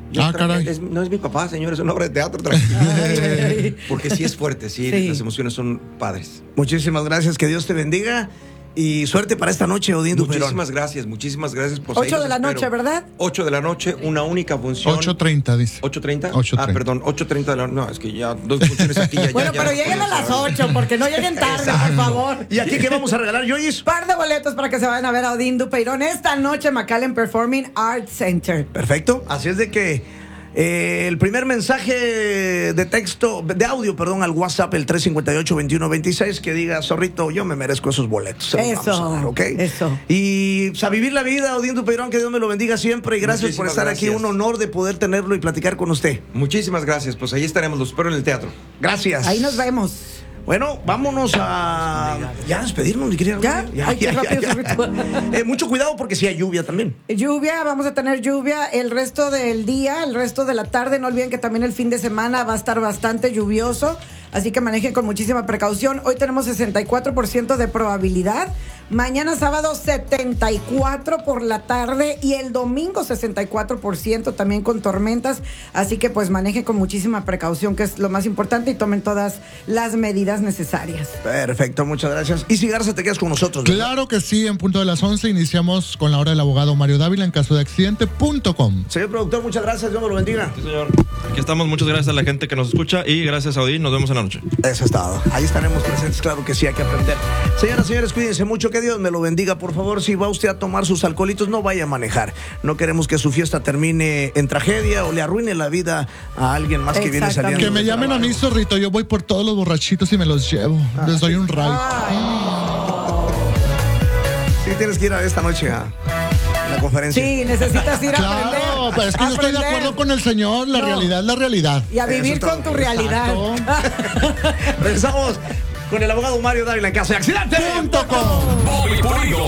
Caray. No es mi papá, señor, es una obra de teatro, tranquilo. Porque sí es fuerte, sí, las emociones son padres. Muchísimas gracias, que Dios te bendiga. Y suerte para esta noche, Odín Duperón. Muchísimas gracias. Pues 8 de la noche, ¿verdad? 8 de la noche, una única función. 8:30, dice. ¿8:30? 8:30. Ah, perdón, 8:30 de la noche. No, es que ya 2 funciones aquí. Bueno, pero lleguen a las 8, porque no lleguen tarde, por favor. ¿Y aquí qué vamos a regalar, Joyce? Par de boletos para que se vayan a ver a Odín Dupeirón esta noche en McAllen Performing Arts Center. Perfecto. Así es de que el primer mensaje de audio, al WhatsApp, el 358-2126, que diga, zorrito, yo me merezco esos boletos. Se los vamos a dar, ¿ok? Eso. Y a vivir la vida, Odín Dupeirón, que Dios me lo bendiga siempre. Y gracias por estar aquí. Un honor de poder tenerlo y platicar con usted. Muchísimas gracias. Pues ahí estaremos. Los espero en el teatro. Gracias. Ahí nos vemos. Bueno, vámonos a despedirnos, mi querida. Ya. Mucho cuidado porque sí hay lluvia también. Vamos a tener lluvia el resto del día, el resto de la tarde. No olviden que también el fin de semana va a estar bastante lluvioso, así que manejen con muchísima precaución. Hoy tenemos 64% de probabilidad. Mañana sábado 74% por la tarde y el domingo 64% también con tormentas, así que pues manejen con muchísima precaución, que es lo más importante, y tomen todas las medidas necesarias. Perfecto, muchas gracias. Y si Garza, te quedas con nosotros, ¿verdad? Claro que sí, en punto de las 11 iniciamos con la hora del abogado Mario Dávila en caso de accidente.com. Señor productor, muchas gracias, Dios me lo bendiga. Sí, señor. Aquí estamos, muchas gracias a la gente que nos escucha y gracias a Odín, nos vemos en la noche. Eso es todo. Ahí estaremos presentes, claro que sí, hay que aprender. Señoras, señores, cuídense mucho, que Dios me lo bendiga. Por favor, si va usted a tomar sus alcoholitos, no vaya a manejar. No queremos que su fiesta termine en tragedia o le arruine la vida a alguien más que viene saliendo. Que me llamen a mí, zorrito, yo voy por todos los borrachitos y me los llevo. Les doy un ride. Sí, tienes que ir a esta noche a la conferencia. Sí, necesitas ir a aprender. Claro, pero es que yo estoy de acuerdo con el señor. La realidad es la realidad. Y a vivir con tu realidad. Regresamos con el abogado Mario Dávila en caso de accidente.com.